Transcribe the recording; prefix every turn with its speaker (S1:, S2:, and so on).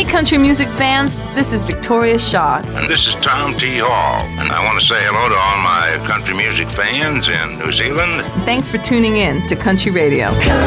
S1: country music fans, this is Victoria Shaw.
S2: And this is Tom T. Hall. And I want to say hello to all my country music fans in New Zealand.
S1: Thanks for tuning in to Country Radio.